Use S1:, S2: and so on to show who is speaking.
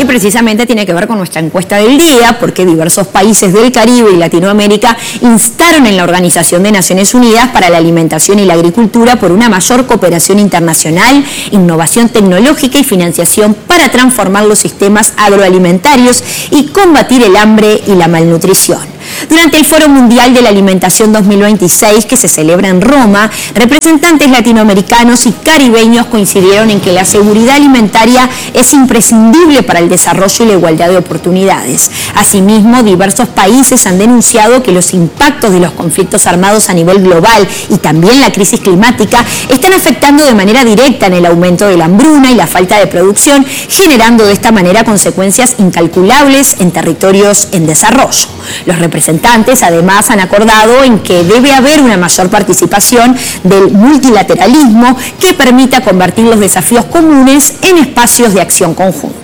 S1: precisamente tiene que ver con nuestra encuesta del día, porque diversos países del Caribe y Latinoamérica instaron en la Organización de Naciones Unidas para la Alimentación y la Agricultura por una mayor cooperación internacional, innovación tecnológica y financiación para transformar los sistemas agroalimentarios y combatir el hambre y la malnutrición. Durante el Foro Mundial de la Alimentación 2026, que se celebra en Roma, representantes latinoamericanos y caribeños coincidieron en que la seguridad alimentaria es imprescindible para el desarrollo y la igualdad de oportunidades. Asimismo, diversos países han denunciado que los impactos de los conflictos armados a nivel global y también la crisis climática están afectando de manera directa en el aumento de la hambruna y la falta de producción, generando de esta manera consecuencias incalculables en territorios en desarrollo. Los representantes además han acordado en que debe haber una mayor participación del multilateralismo que permita convertir los desafíos comunes en espacios de acción conjunta.